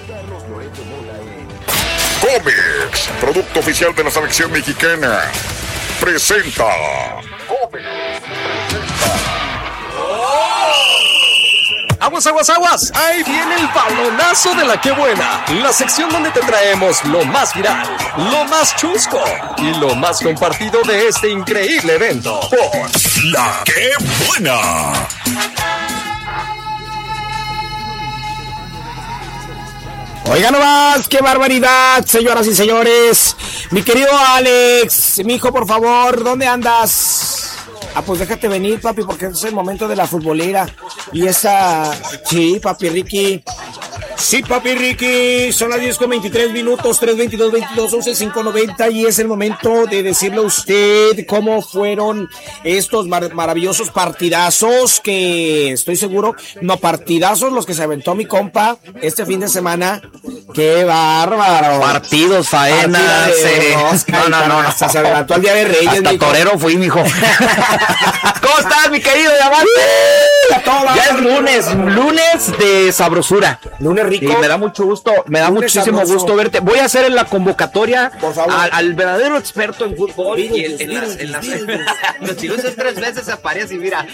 Comex, producto oficial de la selección mexicana, presenta. ¡Aguas, aguas, aguas! ¡Ahí viene el balonazo de la que buena! La sección donde te traemos lo más viral, lo más chusco y lo más compartido de este increíble evento. Por la que buena. Oiga nomás, qué barbaridad, señoras y señores. Mi querido Alex, mi hijo, por favor, ¿dónde andas? Pues déjate venir, papi, porque es el momento de la futbolera. Y esa... Sí, papi Ricky. Sí, papi Ricky, son las 10:23 minutos, 322-22-11-590 y es el momento de decirle a usted cómo fueron estos maravillosos partidazos que estoy seguro, no partidazos los que se aventó mi compa este fin de semana. ¡Qué bárbaro! Partidos, faenas, no, hasta se adelantó al Día de Reyes. Hasta mijo. torero fui, mijo. ¿Cómo estás, mi querido Diamante? Ya es lunes de sabrosura. Lunes rico. Y me da mucho gusto, me da muchísimo sabroso. gusto verte. Voy a hacer en la convocatoria por favor al verdadero experto en fútbol. Los chiluces 3 veces aparece y mira,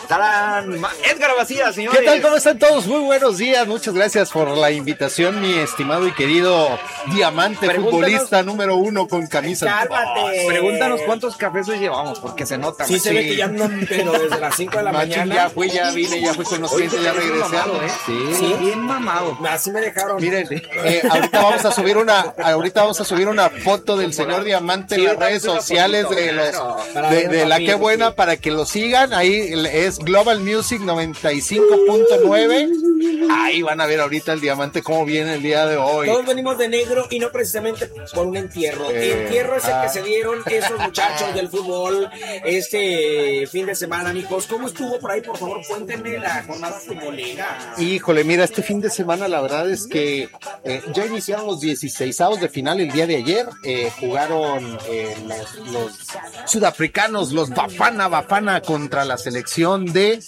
Edgar Vacía, señores. ¿Qué tal? ¿Cómo están todos? Muy buenos días, muchas gracias por la invitación, mi estimado y querido Diamante, futbolista número 1 con camisa. Cálmate. Pregúntanos cuántos cafés hoy llevamos, porque se nota. Sí, se ve que ya no, pero desde las 5 de la mañana. Ya fui con los clientes, ya regresé. Mamado, Sí, bien mamado. Así me dejaron. Miren, ahorita vamos a subir una foto del señor Diamante en las redes sociales de la que buena para que lo sigan. Ahí es Global Music 95.9. Ahí van a ver ahorita el Diamante cómo viene el día de hoy. Todos venimos de negro y no precisamente por un entierro. Entierro es el que se dieron esos muchachos del fútbol este fin de semana, amigos. ¿Cómo estuvo por ahí? Por favor, cuéntenme la jornada futbolera. Híjole, mira, este fin de semana la verdad es que ya iniciaron los 16avos de final el día de ayer. Jugaron los sudafricanos, los Bafana contra la selección de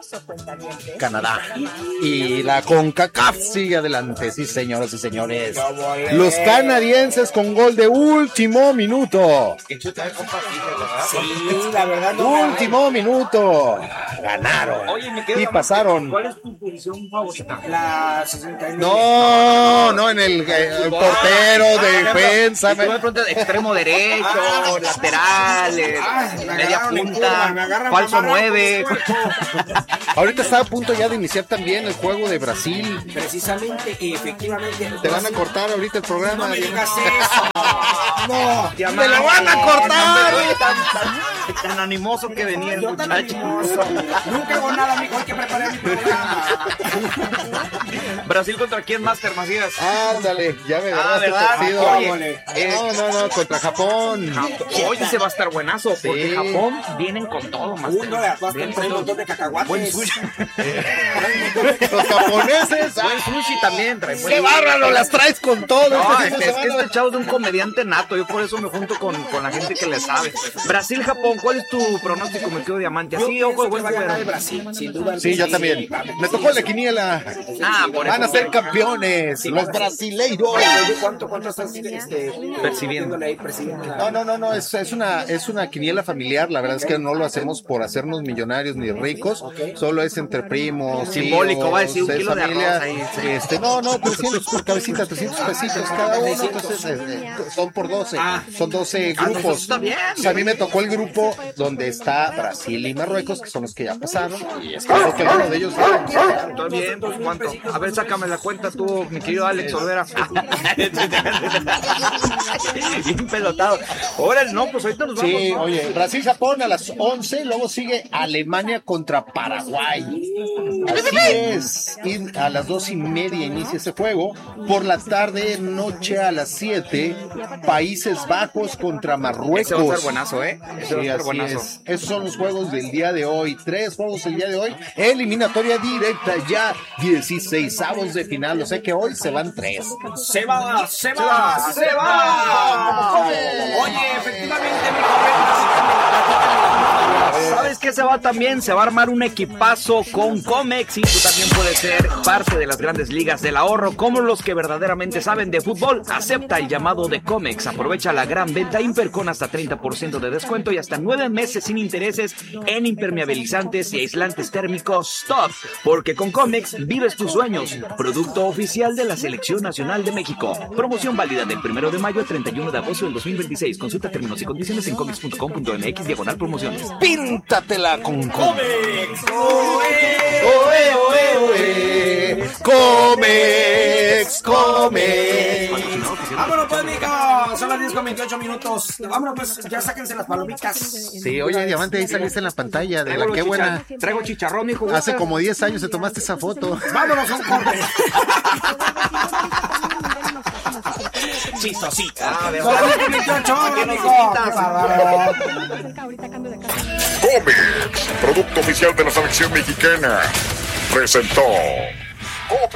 Canadá. Y la CONCACAF sigue adelante, sí, señoras y señores. Los canadienses con gol de último minuto. Sí, la verdad. Último minuto. Ganaron. Oye, me quedo y pasaron. ¿Cuál es tu posición favorita? La 69. No, en el portero, defensa. Tú me preguntas extremo derecho, lateral, media punta, falso 9. Ahorita está a punto ya de iniciar también el juego de Brasil. Precisamente, efectivamente. Te van a cortar ahorita el programa. No me digas eso. No, Te lo van a cortar. Tan animoso que venía el Yo tan muchacho. animoso. Nunca hago nada, amigo. Hay que preparar mi programa. Brasil contra quién, Master Macías. Ándale, ya me agarraste ¿verdad? torcido. Oye, No, contra Japón. Hoy se va a estar buenazo, porque Sí. Japón vienen con todo, Master. Uno de atrás trae un montón de cacahuates. Buen sushi. Los japoneses. Buen sushi también trae. ¡Qué bárbaro! Las traes con todo. No, este fin de es que semana. este chavo es un comediante nato. Yo por eso me junto con la gente que le sabe. Brasil-Japón, ¿cuál es tu pronóstico, me quedo Diamante? Así, Yo ojo de pienso que buen va a ganar el jugador. Brasil, sin duda. Sí, yo también. Me tocó la quiniela. Por Van a eso. ser campeones, los brasileiros. ¿Cuánto estás Percibiendo. No, es una quiniela familiar. La verdad es que no lo hacemos por hacernos millonarios ni ricos. Solo es entre primos. Simbólico, tíos, va a decir un es kilo de familia. arroz ahí, sí. No, 300 por cabecita, 300 pesitos cada uno. Entonces son por 12. Son 12 grupos. entonces está bien. O sea, a mí me tocó el grupo donde está Brasil y Marruecos, que son los que ya pasaron. Y espero que uno de ellos Está bien, pues ¿cuánto? A ver, sácame la cuenta tú, mi querido Alex Olvera. Bien pelotado. Órale, no, pues ahorita nos vamos. Sí, ¿no? oye, Brasil-Japón a las 11, luego sigue Alemania contra Paraguay. Así es. Y a las 2:30 inicia ese juego. Por la tarde, noche a las 7, Países Bajos contra Marruecos. Ese va a estar buenazo, ¿eh? Ese va a Sí, estar así buenazo. es. Esos son los juegos del día de hoy. 3 juegos el día de hoy. Eliminatoria directa ya. 16avos de final. O sea que hoy se van 3. Se va. Oye, efectivamente, mi ¿Sabes qué se va también? Se va a armar un equipazo con Comex y tú también puedes ser parte de las grandes ligas del ahorro como los que verdaderamente saben de fútbol. Acepta el llamado de Comex. Aprovecha la gran venta Imper con hasta 30% de descuento y hasta 9 meses sin intereses en impermeabilizantes y aislantes térmicos Stop. Porque con Comex vives tus sueños. Producto oficial de la Selección Nacional de México. Promoción válida del 1 de mayo al 31 de agosto del 2026. Consulta términos y condiciones en comex.com.mx/promociones. Píntatela con Comex. Comex. Vámonos pues, mijo. Son las 10:28. Vámonos pues, ya sáquense las palomitas. Sí, oye, Diamante, ahí saliste en la pantalla de la Qué Buena. Traigo chicharrón, hijo. Hace como 10 años se tomaste esa foto. Vámonos a un corte. Chistosita. Comex, producto oficial de la selección mexicana, presentó